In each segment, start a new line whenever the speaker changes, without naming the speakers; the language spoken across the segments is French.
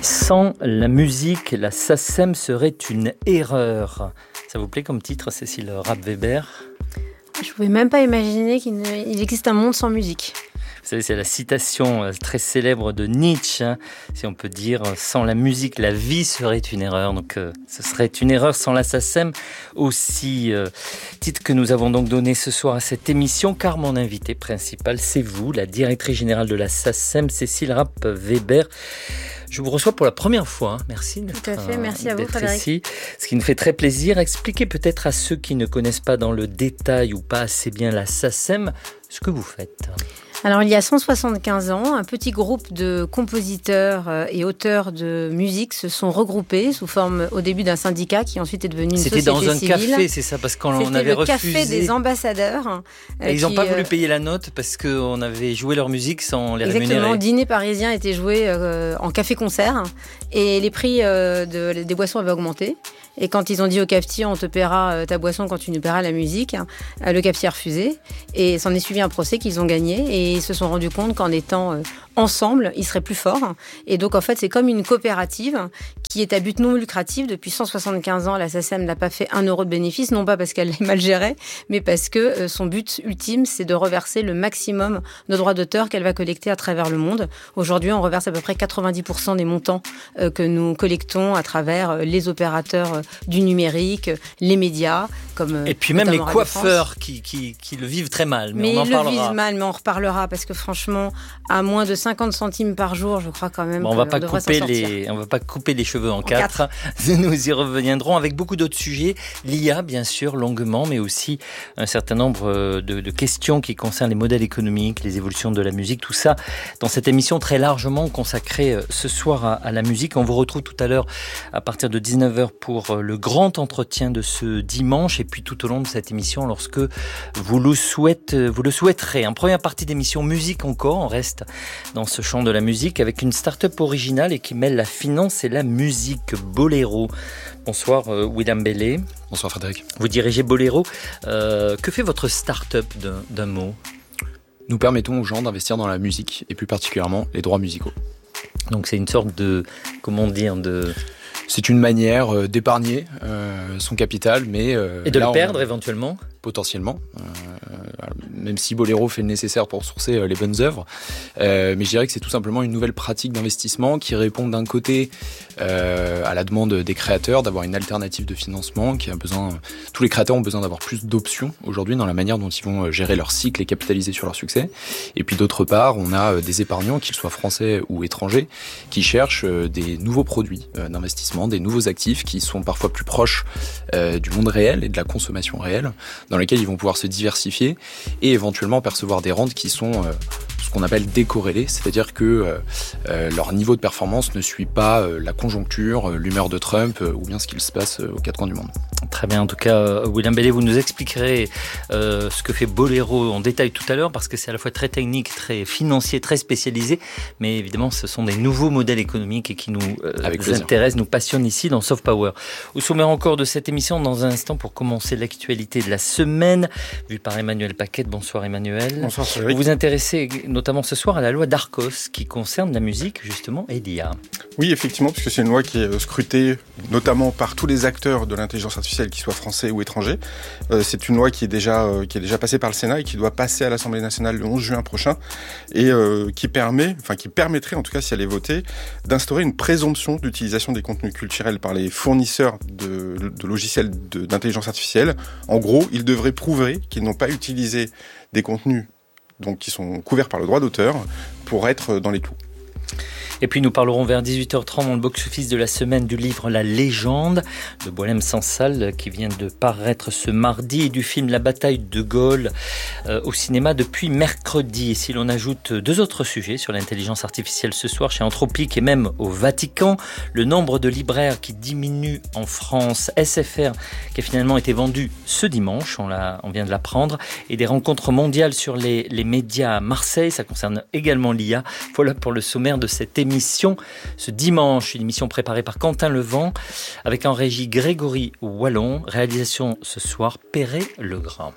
Sans la musique, la SACEM serait une erreur. Ça vous plaît comme titre, Cécile Rapp-Weber ?
Je ne pouvais même pas imaginer qu'il existe un monde sans musique.
Vous savez, c'est la citation très célèbre de Nietzsche, si on peut dire, sans la musique, la vie serait une erreur. Donc, ce serait une erreur sans la SACEM aussi. Titre que nous avons donc donné ce soir à cette émission, car mon invité principal, c'est vous, la directrice générale de la SACEM, Cécile Rapp-Weber. Je vous reçois pour la première fois. Merci.
Tout à fait. Merci à vous, Frédéric.
Ici. Ce qui nous fait très plaisir. Expliquez peut-être à ceux qui ne connaissent pas dans le détail ou pas assez bien la SACEM ce que vous faites.
Alors, il y a 175 ans, un petit groupe de compositeurs et auteurs de musique se sont regroupés sous forme, au début, d'un syndicat qui ensuite est devenu une société civile.
C'était dans un café, c'est ça, parce qu'on avait refusé. C'était le café
des ambassadeurs.
Et ils n'ont pas voulu payer la note parce qu'on avait joué leur musique sans les rémunérer.
Exactement, le dîner parisien était joué en café-concert et les prix des boissons avaient augmenté. Et quand ils ont dit au cafetier, on te paiera ta boisson quand tu nous paieras la musique, le cafetier a refusé. Et s'en est suivi un procès qu'ils ont gagné. Et ils se sont rendus compte qu'en étant ensemble, ils seraient plus forts. Et donc, en fait, c'est comme une coopérative qui est à but non lucratif. Depuis 175 ans, la SACEM n'a pas fait 1 euro de bénéfice, non pas parce qu'elle est mal gérée, mais parce que son but ultime, c'est de reverser le maximum de droits d'auteur qu'elle va collecter à travers le monde. Aujourd'hui, on reverse à peu près 90% des montants que nous collectons à travers les opérateurs du numérique, les médias, comme
et puis même les coiffeurs qui le vivent très mal, mais on en parlera.
Ils le vivent mal, mais on reparlera parce que franchement, à moins de 50 centimes par jour, je crois quand même qu'on devrait s'en sortir.
On va pas couper les cheveux en quatre. Nous y reviendrons avec beaucoup d'autres sujets. L'IA, bien sûr, longuement, mais aussi un certain nombre de questions qui concernent les modèles économiques, les évolutions de la musique, tout ça dans cette émission très largement consacrée ce soir à la musique. On vous retrouve tout à l'heure à partir de 19h pour le grand entretien de ce dimanche et puis tout au long de cette émission lorsque vous le souhaiterez. En première partie d'émission, musique encore, on reste dans ce champ de la musique avec une start-up originale et qui mêle la finance et la musique, Boléro. Bonsoir William Bellet.
Bonsoir Frédéric.
Vous dirigez Boléro. Que fait votre start-up d'un mot ?
Nous permettons aux gens d'investir dans la musique et plus particulièrement les droits musicaux.
Donc c'est une sorte de,
C'est une manière d'épargner son capital, mais
et de le perdre éventuellement.
Potentiellement, même si Boléro fait le nécessaire pour sourcer les bonnes œuvres. Mais je dirais que c'est tout simplement une nouvelle pratique d'investissement qui répond d'un côté à la demande des créateurs d'avoir une alternative de financement tous les créateurs ont besoin d'avoir plus d'options aujourd'hui dans la manière dont ils vont gérer leur cycle et capitaliser sur leur succès. Et puis d'autre part, on a des épargnants, qu'ils soient français ou étrangers, qui cherchent des nouveaux produits d'investissement, des nouveaux actifs qui sont parfois plus proches du monde réel et de la consommation réelle, dans lesquels ils vont pouvoir se diversifier et éventuellement percevoir des rentes qui sont ce qu'on appelle décorrélées, c'est-à-dire que leur niveau de performance ne suit pas la conjoncture, l'humeur de Trump ou bien ce qu'il se passe aux quatre coins du monde.
Très bien, en tout cas, William Bellet, vous nous expliquerez ce que fait Boléro en détail tout à l'heure, parce que c'est à la fois très technique, très financier, très spécialisé, mais évidemment, ce sont des nouveaux modèles économiques et qui nous intéressent, nous passionnent ici dans Soft Power. Au sommaire encore de cette émission, dans un instant, pour commencer l'actualité de la semaine, vue par Emmanuel Paquette. Bonsoir Emmanuel.
Bonsoir Cédric.
Vous vous intéressez notamment ce soir à la loi d'Arcos, qui concerne la musique, justement, et l'IA.
Oui, effectivement, puisque c'est une loi qui est scrutée notamment par tous les acteurs de l'intelligence artificielle, qu'ils soient français ou étrangers. C'est une loi qui est déjà passée par le Sénat et qui doit passer à l'Assemblée nationale le 11 juin prochain et qui permettrait, en tout cas si elle est votée, d'instaurer une présomption d'utilisation des contenus culturels par les fournisseurs de logiciels d'intelligence artificielle. En gros, ils devraient prouver qu'ils n'ont pas utilisé des contenus donc qui sont couverts par le droit d'auteur pour être dans les clous.
Et puis nous parlerons vers 18h30 dans le box-office de la semaine du livre La Légende de Boualem Sansal qui vient de paraître ce mardi et du film La Bataille de Gaulle au cinéma depuis mercredi. Et si l'on ajoute 2 autres sujets sur l'intelligence artificielle ce soir chez Anthropique et même au Vatican, le nombre de libraires qui diminue en France, SFR qui a finalement été vendu ce dimanche, on vient de l'apprendre, et des rencontres mondiales sur les médias à Marseille, ça concerne également l'IA. Voilà pour le sommaire de cette émission ce dimanche, une émission préparée par Quentin Levent avec en régie Grégory Wallon, réalisation ce soir Perret-Legrand.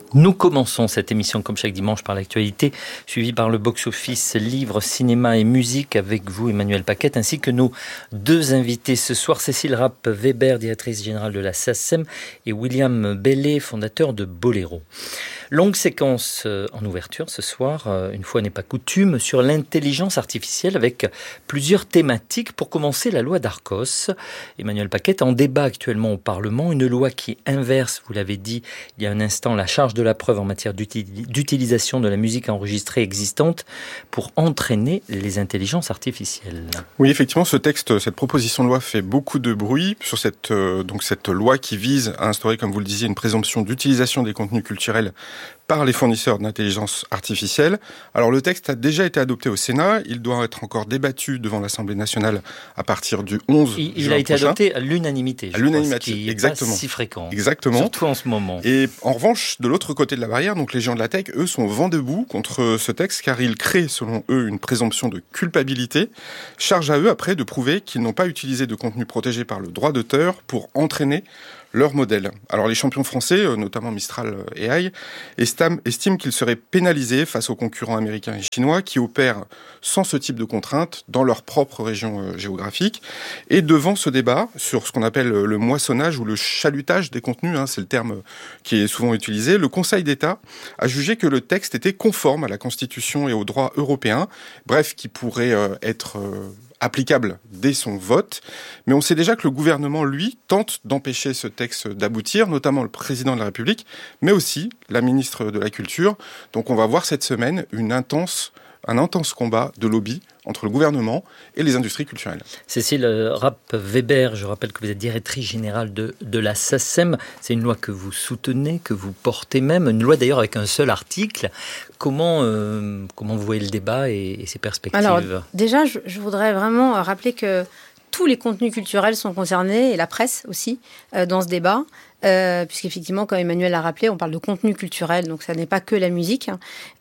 Nous commençons cette émission comme chaque dimanche par l'actualité, suivie par le box-office livre, cinéma et musique avec vous Emmanuel Paquette, ainsi que nos deux invités ce soir, Cécile Rapp-Weber, directrice générale de la SACEM, et William Bellet, fondateur de Boléro. Longue séquence en ouverture ce soir, une fois n'est pas coutume, sur l'intelligence artificielle avec plusieurs thématiques. Pour commencer, la loi d'Arcos. Emmanuel Paquette, en débat actuellement au Parlement, une loi qui inverse, vous l'avez dit il y a un instant, la charge de la preuve en matière d'utilisation de la musique enregistrée existante pour entraîner les intelligences artificielles.
Oui, effectivement, cette proposition de loi fait beaucoup de bruit sur cette loi qui vise à instaurer, comme vous le disiez, une présomption d'utilisation des contenus culturels par les fournisseurs d'intelligence artificielle. Alors le texte a déjà été adopté au Sénat, il doit être encore débattu devant l'Assemblée nationale à partir du 11 juin
Il a été
prochain.
Adopté à l'unanimité,
l'unanimité,
qui n'est
exactement.
Pas si fréquent,
Exactement.
Surtout en ce moment.
Et en revanche, de l'autre côté de la barrière, donc les géants de la tech, eux, sont vent debout contre ce texte, car il crée, selon eux, une présomption de culpabilité. Charge à eux, après, de prouver qu'ils n'ont pas utilisé de contenu protégé par le droit d'auteur pour entraîner leur modèle. Alors les champions français, notamment Mistral AI, estiment qu'ils seraient pénalisés face aux concurrents américains et chinois qui opèrent sans ce type de contraintes dans leur propre région géographique. Et devant ce débat sur ce qu'on appelle le moissonnage ou le chalutage des contenus, c'est le terme qui est souvent utilisé, le Conseil d'État a jugé que le texte était conforme à la Constitution et au droit européen, bref, qui pourrait être applicable dès son vote. Mais on sait déjà que le gouvernement, lui, tente d'empêcher ce texte d'aboutir, notamment le président de la République, mais aussi la ministre de la Culture. Donc on va voir cette semaine un intense combat de lobby entre le gouvernement et les industries culturelles.
Cécile Rapp-Weber, je rappelle que vous êtes directrice générale de la SACEM. C'est une loi que vous soutenez, que vous portez même, une loi d'ailleurs avec un seul article. Comment vous voyez le débat et ses perspectives ?
Alors déjà, je voudrais vraiment rappeler que tous les contenus culturels sont concernés, et la presse aussi, dans ce débat. Puisqu'effectivement, comme Emmanuel l'a rappelé, on parle de contenu culturel, donc ça n'est pas que la musique.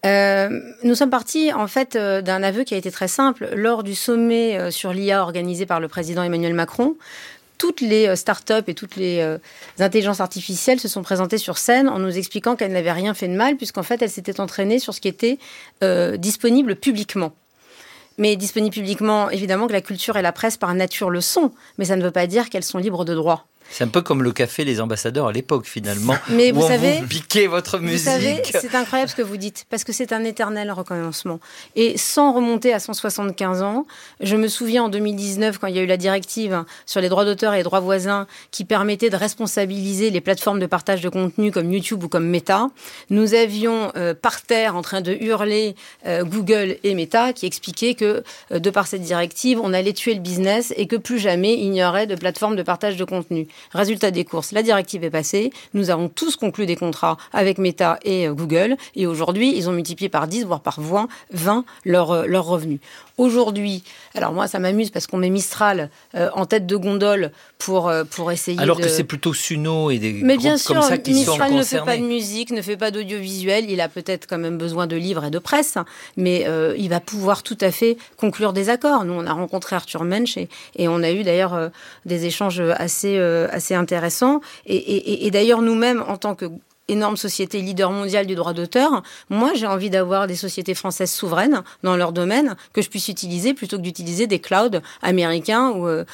Nous sommes partis en fait d'un aveu qui a été très simple. Lors du sommet sur l'IA organisé par le président Emmanuel Macron, toutes les startups et toutes les intelligences artificielles se sont présentées sur scène en nous expliquant qu'elles n'avaient rien fait de mal, puisqu'en fait elles s'étaient entraînées sur ce qui était disponible publiquement. Mais disponible publiquement, évidemment que la culture et la presse par nature le sont, mais ça ne veut pas dire qu'elles sont libres de droit.
C'est un peu comme le café Les Ambassadeurs à l'époque, finalement.
Mais vous savez,
vous piquez votre musique.
Vous savez, c'est incroyable ce que vous dites, parce que c'est un éternel recommencement. Et sans remonter à 175 ans, je me souviens en 2019, quand il y a eu la directive sur les droits d'auteur et les droits voisins, qui permettait de responsabiliser les plateformes de partage de contenu comme YouTube ou comme Meta, nous avions par terre en train de hurler Google et Meta, qui expliquaient que de par cette directive, on allait tuer le business et que plus jamais il n'y aurait de plateforme de partage de contenu. Résultat des courses, la directive est passée, nous avons tous conclu des contrats avec Meta et Google, et aujourd'hui, ils ont multiplié par 10, voire par 20 leurs revenus. Aujourd'hui, alors moi, ça m'amuse parce qu'on met Mistral en tête de gondole pour essayer
Alors que c'est plutôt Suno et des
Mais
groupes
bien sûr,
comme ça qui
Mistral
sont concernés.
ne fait pas de musique, ne fait pas d'audiovisuel, il a peut-être quand même besoin de livres et de presse, mais il va pouvoir tout à fait conclure des accords. Nous, on a rencontré Arthur Mensch et on a eu d'ailleurs des échanges assez intéressants. Et d'ailleurs, nous-mêmes, en tant que énorme société leader mondiale du droit d'auteur, moi j'ai envie d'avoir des sociétés françaises souveraines dans leur domaine que je puisse utiliser plutôt que d'utiliser des clouds américains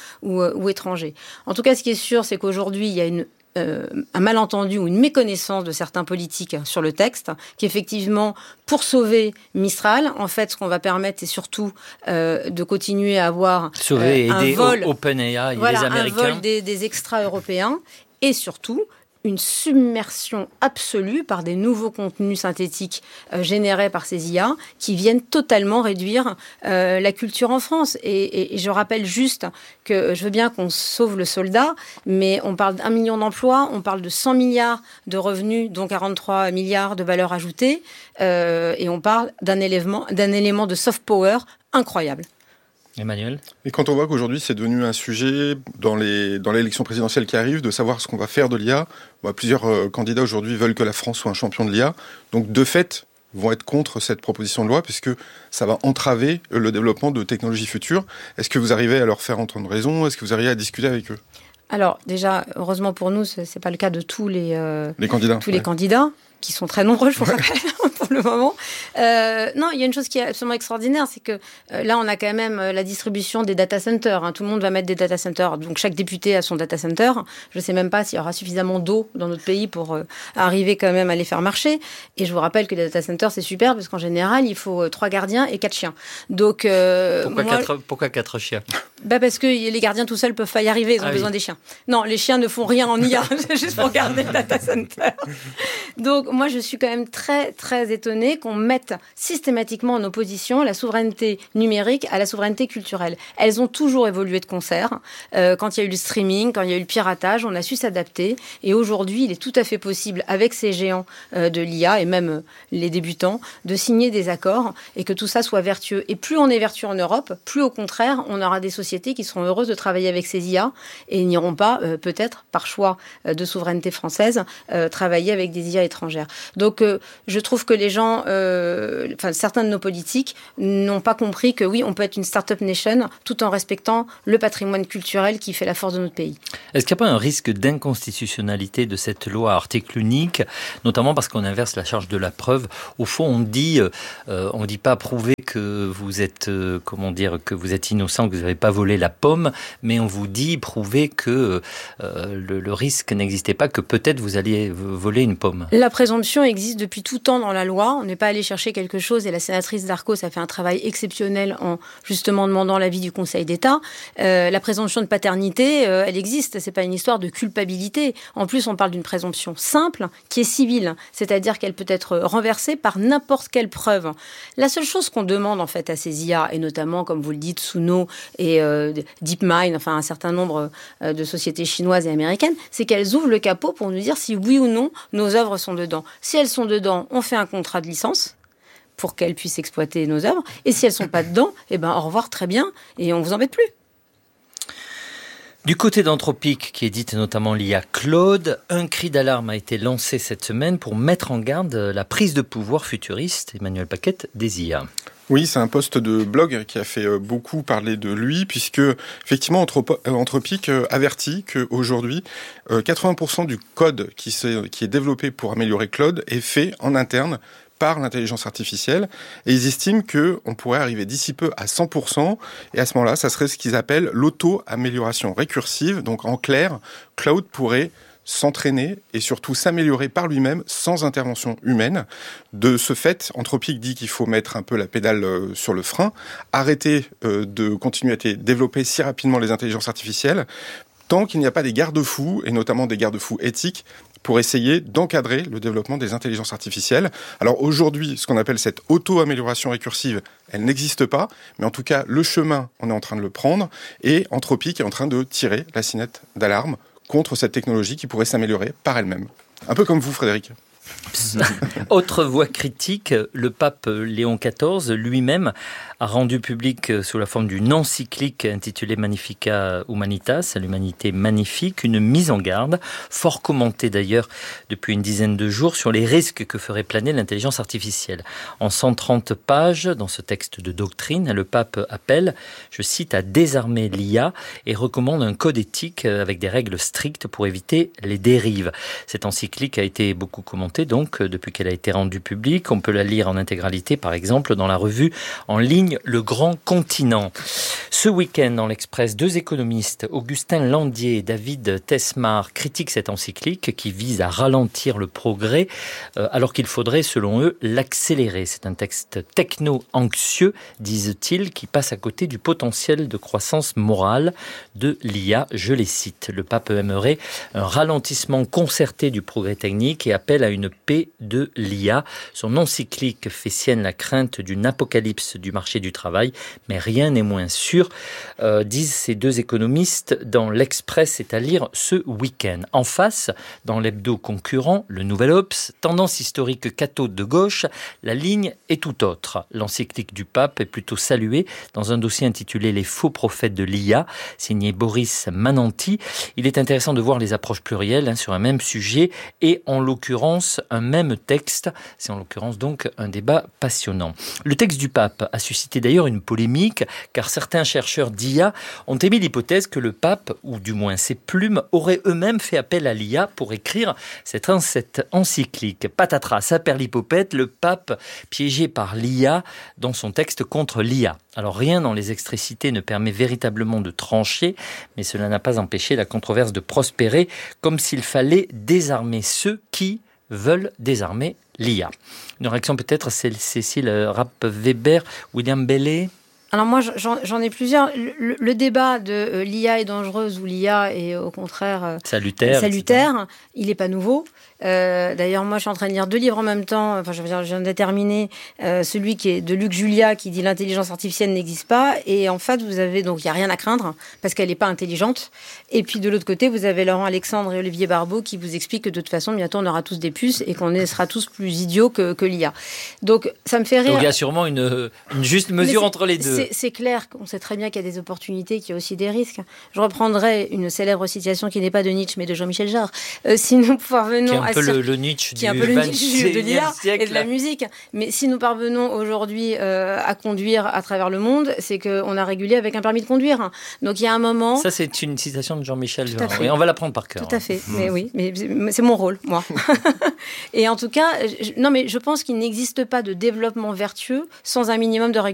ou étrangers. En tout cas, ce qui est sûr, c'est qu'aujourd'hui, il y a un malentendu ou une méconnaissance de certains politiques sur le texte, qui effectivement, pour sauver Mistral, en fait, ce qu'on va permettre, c'est surtout de continuer à avoir
sauver
un
aider
vol,
OpenAI et
voilà,
les Américains.
un vol des extra-européens, et surtout une submersion absolue par des nouveaux contenus synthétiques générés par ces IA qui viennent totalement réduire la culture en France. Et je rappelle juste que je veux bien qu'on sauve le soldat, mais on parle d'1 million d'emplois, on parle de 100 milliards de revenus, dont 43 milliards de valeur ajoutée, et on parle d'un élément de soft power incroyable.
Emmanuel ?
Et quand on voit qu'aujourd'hui c'est devenu un sujet dans l'élection présidentielle qui arrive, de savoir ce qu'on va faire de l'IA, plusieurs candidats aujourd'hui veulent que la France soit un champion de l'IA, donc de fait vont être contre cette proposition de loi puisque ça va entraver le développement de technologies futures. Est-ce que vous arrivez à leur faire entendre raison ? Est-ce que vous arrivez à discuter avec eux ?
Alors déjà, heureusement pour nous, c'est pas le cas de tous les
candidats,
tous les candidats qui sont très nombreux, je vous rappelle, pour le moment. Non, il y a une chose qui est absolument extraordinaire, c'est que là, on a quand même la distribution des data centers. Hein. Tout le monde va mettre des data centers. Donc, chaque député a son data center. Je ne sais même pas s'il y aura suffisamment d'eau dans notre pays pour arriver quand même à les faire marcher. Et je vous rappelle que les data centers, c'est super parce qu'en général, il faut 3 gardiens et 4 chiens. Donc,
pourquoi 4 chiens?
Parce que les gardiens tout seuls peuvent pas y arriver, ils ont besoin des chiens. Non, les chiens ne font rien en IA, c'est juste pour garder le data center. Donc moi je suis quand même très très étonnée qu'on mette systématiquement en opposition la souveraineté numérique à la souveraineté culturelle. Elles ont toujours évolué de concert. Quand il y a eu le streaming, quand il y a eu le piratage, on a su s'adapter. Et aujourd'hui, il est tout à fait possible, avec ces géants de l'IA et même les débutants, de signer des accords et que tout ça soit vertueux. Et plus on est vertueux en Europe, plus au contraire, on aura des sociétés qui seront heureuses de travailler avec ces IA et n'iront pas, peut-être par choix de souveraineté française, travailler avec des IA étrangères. Donc, je trouve que les gens, certains de nos politiques n'ont pas compris que oui, on peut être une start-up nation tout en respectant le patrimoine culturel qui fait la force de notre pays.
Est-ce qu'il n'y a pas un risque d'inconstitutionnalité de cette loi à article unique, notamment parce qu'on inverse la charge de la preuve? Au fond, on dit pas prouver que vous êtes, que vous êtes innocent, que vous n'avez pas volé la pomme, mais on vous dit prouver que le risque n'existait pas, que peut-être vous alliez voler une pomme.
La présomption existe depuis tout temps dans la loi. On n'est pas allé chercher quelque chose et la sénatrice Darcos a fait un travail exceptionnel en justement demandant l'avis du Conseil d'État. La présomption de paternité, elle existe. C'est pas une histoire de culpabilité. En plus, on parle d'une présomption simple qui est civile, c'est-à-dire qu'elle peut être renversée par n'importe quelle preuve. La seule chose qu'on demande en fait à ces IA, et notamment, comme vous le dites, Suno et DeepMind, enfin un certain nombre de sociétés chinoises et américaines, c'est qu'elles ouvrent le capot pour nous dire si oui ou non nos œuvres sont dedans. Si elles sont dedans, on fait un contrat de licence pour qu'elles puissent exploiter nos œuvres. Et si elles ne sont pas dedans, au revoir, très bien, et on ne vous embête plus.
Du côté d'Anthropic, qui édite notamment l'IA Claude, un cri d'alarme a été lancé cette semaine pour mettre en garde la prise de pouvoir futuriste, Emmanuel Paquette, des IA.
Oui, c'est un post de blog qui a fait beaucoup parler de lui, puisque effectivement Anthropic avertit qu'aujourd'hui 80% du code qui est développé pour améliorer Claude est fait en interne par l'intelligence artificielle, et ils estiment qu'on pourrait arriver d'ici peu à 100%, et à ce moment-là, ça serait ce qu'ils appellent l'auto-amélioration récursive. Donc en clair, Claude pourrait s'entraîner et surtout s'améliorer par lui-même sans intervention humaine. De ce fait, Anthropic dit qu'il faut mettre un peu la pédale sur le frein, arrêter de continuer à développer si rapidement les intelligences artificielles, tant qu'il n'y a pas des garde-fous, et notamment des garde-fous éthiques, pour essayer d'encadrer le développement des intelligences artificielles. Alors aujourd'hui, ce qu'on appelle cette auto-amélioration récursive, elle n'existe pas, mais en tout cas, le chemin, on est en train de le prendre, et Anthropic est en train de tirer la sonnette d'alarme contre cette technologie qui pourrait s'améliorer par elle-même. Un peu comme vous, Frédéric.
Autre voix critique, le pape Léon XIV lui-même a rendu public sous la forme d'une encyclique intitulée Magnificat Humanitas, l'humanité magnifique, une mise en garde, fort commentée d'ailleurs depuis une dizaine de jours, sur les risques que ferait planer l'intelligence artificielle. En 130 pages, dans ce texte de doctrine, le pape appelle, je cite, à désarmer l'IA et recommande un code éthique avec des règles strictes pour éviter les dérives. Cette encyclique a été beaucoup commentée donc depuis qu'elle a été rendue publique. On peut la lire en intégralité, par exemple, dans la revue en ligne Le Grand Continent. Ce week-end, dans l'Express, 2 économistes, Augustin Landier et David Tesmar, critiquent cette encyclique qui vise à ralentir le progrès, alors qu'il faudrait, selon eux, l'accélérer. C'est un texte techno-anxieux, disent-ils, qui passe à côté du potentiel de croissance morale de l'IA. Je les cite. Le pape aimerait un ralentissement concerté du progrès technique et appelle à une paix de l'IA. Son encyclique fait sienne la crainte d'une apocalypse du marché du travail, mais rien n'est moins sûr, disent ces 2 économistes dans l'Express, c'est à lire ce week-end. En face, dans l'hebdo concurrent, le Nouvel Obs, tendance historique cathode de gauche, la ligne est tout autre. L'encyclique du pape est plutôt saluée dans un dossier intitulé Les faux prophètes de l'IA, signé Boris Mananti. Il est intéressant de voir les approches plurielles sur un même sujet, et en l'occurrence dénoncent un même texte. C'est en l'occurrence donc un débat passionnant. Le texte du pape a suscité d'ailleurs une polémique, car certains chercheurs d'IA ont émis l'hypothèse que le pape, ou du moins ses plumes, auraient eux-mêmes fait appel à l'IA pour écrire cette encyclique. Patatras, saperlipopette, le pape piégé par l'IA dans son texte contre l'IA. Alors rien dans les extraits cités ne permet véritablement de trancher, mais cela n'a pas empêché la controverse de prospérer, comme s'il fallait désarmer ceux qui veulent désarmer l'IA. Une réaction peut-être, c'est Cécile Rapp-Weber, William Bellet.
Alors moi, j'en ai plusieurs. Le débat de l'IA est dangereuse ou l'IA est au contraire salutaire, il n'est pas nouveau. D'ailleurs, moi, je suis en train de lire 2 livres en même temps. Enfin, je viens de terminer celui qui est de Luc Julia, qui dit l'intelligence artificielle n'existe pas. Et en fait, vous avez donc il y a rien à craindre parce qu'elle n'est pas intelligente. Et puis de l'autre côté, vous avez Laurent Alexandre et Olivier Barbeau qui vous expliquent que de toute façon, bientôt, on aura tous des puces et qu'on sera tous plus idiots que l'IA. Donc, ça me fait rire.
Donc, il y a sûrement une juste mesure entre les deux.
C'est clair qu'on sait très bien qu'il y a des opportunités, qu'il y a aussi des risques. Je reprendrai une célèbre citation qui n'est pas de Nietzsche, mais de Jean-Michel Jarre. Si nous parvenons
un peu le Nietzsche
qui est un peu le Nietzsche de l'IA et de la musique. Mais si nous parvenons aujourd'hui à conduire à travers le monde, c'est qu'on a régulé avec un permis de conduire. Donc il y a un moment...
Ça, c'est une citation de Jean-Michel Jarre. Oui, on va la prendre par cœur.
Tout à fait. Mais oui, mais c'est mon rôle, moi. Et en tout cas, je pense qu'il n'existe pas de développement vertueux sans un minimum de régulation.